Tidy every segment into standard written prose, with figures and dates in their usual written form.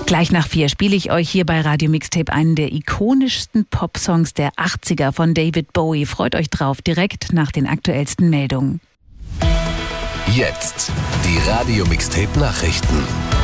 Gleich nach 4 spiele ich euch hier bei Radio Mixtape einen der ikonischsten Popsongs der 80er von David Bowie. Freut euch drauf, direkt nach den aktuellsten Meldungen. Jetzt die Radio Mixtape Nachrichten.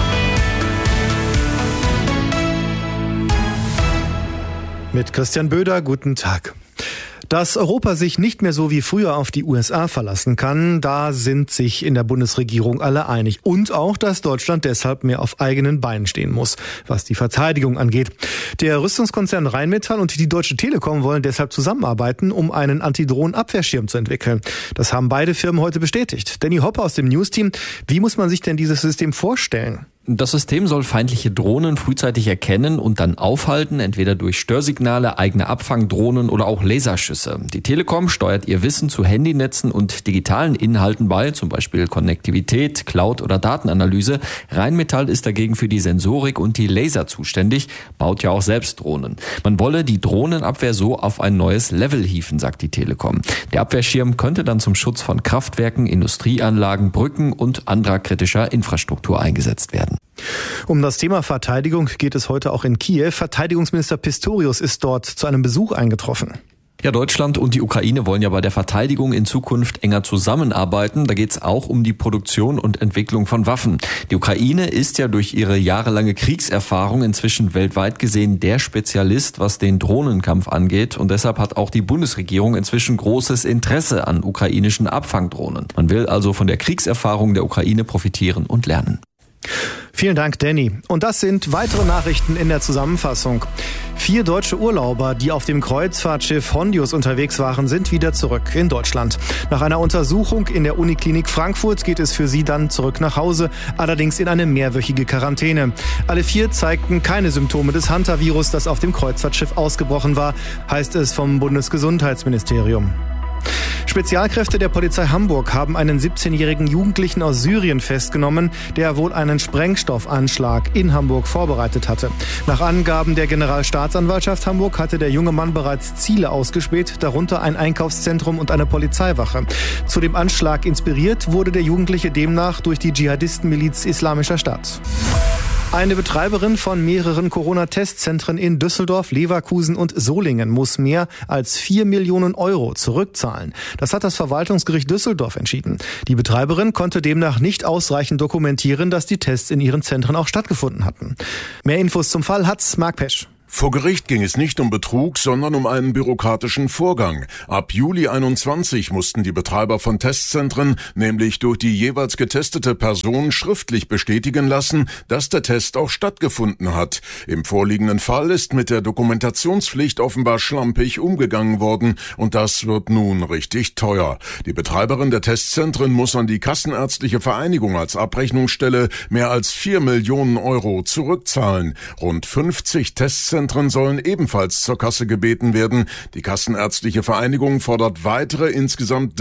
Mit Christian Böder, guten Tag. Dass Europa sich nicht mehr so wie früher auf die USA verlassen kann, da sind sich in der Bundesregierung alle einig. Und auch, dass Deutschland deshalb mehr auf eigenen Beinen stehen muss, was die Verteidigung angeht. Der Rüstungskonzern Rheinmetall und die Deutsche Telekom wollen deshalb zusammenarbeiten, um einen Antidrohnenabwehrschirm zu entwickeln. Das haben beide Firmen heute bestätigt. Danny Hoppe aus dem News-Team. Wie muss man sich denn dieses System vorstellen? Das System soll feindliche Drohnen frühzeitig erkennen und dann aufhalten, entweder durch Störsignale, eigene Abfangdrohnen oder auch Laserschüsse. Die Telekom steuert ihr Wissen zu Handynetzen und digitalen Inhalten bei, zum Beispiel Konnektivität, Cloud oder Datenanalyse. Rheinmetall ist dagegen für die Sensorik und die Laser zuständig, baut ja auch selbst Drohnen. Man wolle die Drohnenabwehr so auf ein neues Level hieven, sagt die Telekom. Der Abwehrschirm könnte dann zum Schutz von Kraftwerken, Industrieanlagen, Brücken und anderer kritischer Infrastruktur eingesetzt werden. Um das Thema Verteidigung geht es heute auch in Kiew. Verteidigungsminister Pistorius ist dort zu einem Besuch eingetroffen. Ja, Deutschland und die Ukraine wollen ja bei der Verteidigung in Zukunft enger zusammenarbeiten. Da geht es auch um die Produktion und Entwicklung von Waffen. Die Ukraine ist ja durch ihre jahrelange Kriegserfahrung inzwischen weltweit gesehen der Spezialist, was den Drohnenkampf angeht. Und deshalb hat auch die Bundesregierung inzwischen großes Interesse an ukrainischen Abfangdrohnen. Man will also von der Kriegserfahrung der Ukraine profitieren und lernen. Vielen Dank, Danny. Und das sind weitere Nachrichten in der Zusammenfassung. 4 deutsche Urlauber, die auf dem Kreuzfahrtschiff Hondius unterwegs waren, sind wieder zurück in Deutschland. Nach einer Untersuchung in der Uniklinik Frankfurt geht es für sie dann zurück nach Hause, allerdings in eine mehrwöchige Quarantäne. Alle 4 zeigten keine Symptome des Hantavirus, das auf dem Kreuzfahrtschiff ausgebrochen war, heißt es vom Bundesgesundheitsministerium. Spezialkräfte der Polizei Hamburg haben einen 17-jährigen Jugendlichen aus Syrien festgenommen, der wohl einen Sprengstoffanschlag in Hamburg vorbereitet hatte. Nach Angaben der Generalstaatsanwaltschaft Hamburg hatte der junge Mann bereits Ziele ausgespäht, darunter ein Einkaufszentrum und eine Polizeiwache. Zu dem Anschlag inspiriert wurde der Jugendliche demnach durch die Dschihadistenmiliz Islamischer Staat. Eine Betreiberin von mehreren Corona-Testzentren in Düsseldorf, Leverkusen und Solingen muss mehr als 4 Millionen Euro zurückzahlen. Das hat das Verwaltungsgericht Düsseldorf entschieden. Die Betreiberin konnte demnach nicht ausreichend dokumentieren, dass die Tests in ihren Zentren auch stattgefunden hatten. Mehr Infos zum Fall hat's Marc Pesch. Vor Gericht ging es nicht um Betrug, sondern um einen bürokratischen Vorgang. Ab Juli 21 mussten die Betreiber von Testzentren nämlich durch die jeweils getestete Person schriftlich bestätigen lassen, dass der Test auch stattgefunden hat. Im vorliegenden Fall ist mit der Dokumentationspflicht offenbar schlampig umgegangen worden und das wird nun richtig teuer. Die Betreiberin der Testzentren muss an die Kassenärztliche Vereinigung als Abrechnungsstelle mehr als 4 Millionen Euro zurückzahlen. Rund 50 Testzentren sollen ebenfalls zur Kasse gebeten werden. Die Kassenärztliche Vereinigung fordert weitere insgesamt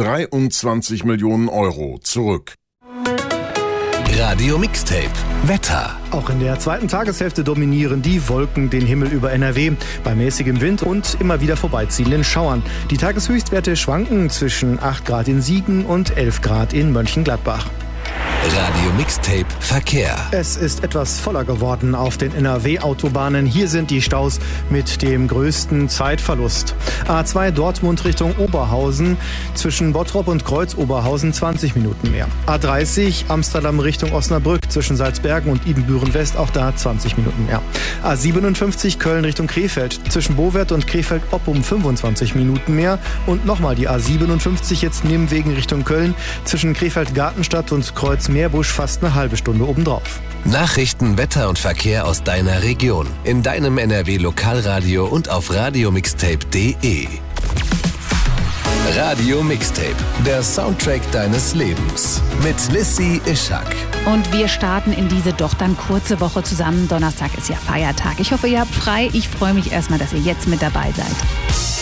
23 Millionen Euro zurück. Radio Mixtape Wetter. Auch in der zweiten Tageshälfte dominieren die Wolken den Himmel über NRW. Bei mäßigem Wind und immer wieder vorbeiziehenden Schauern. Die Tageshöchstwerte schwanken zwischen 8 Grad in Siegen und 11 Grad in Mönchengladbach. Radio Mixtape Verkehr. Es ist etwas voller geworden auf den NRW-Autobahnen. Hier sind die Staus mit dem größten Zeitverlust. A2 Dortmund Richtung Oberhausen, zwischen Bottrop und Kreuz-Oberhausen 20 Minuten mehr. A30 Amsterdam Richtung Osnabrück, zwischen Salzbergen und Ibbenbüren-West, auch da 20 Minuten mehr. A57 Köln Richtung Krefeld, zwischen Bowert und Krefeld-Oppum 25 Minuten mehr. Und nochmal die A57 jetzt Nimwegen Richtung Köln, zwischen Krefeld-Gartenstadt und Kreuz-Meerbusch fast eine halbe Stunde obendrauf. Nachrichten, Wetter und Verkehr aus deiner Region. In deinem NRW-Lokalradio und auf radiomixtape.de. Radio Mixtape, der Soundtrack deines Lebens. Mit Lissy Ischak. Und wir starten in diese doch dann kurze Woche zusammen. Donnerstag ist ja Feiertag. Ich hoffe, ihr habt frei. Ich freue mich erstmal, dass ihr jetzt mit dabei seid.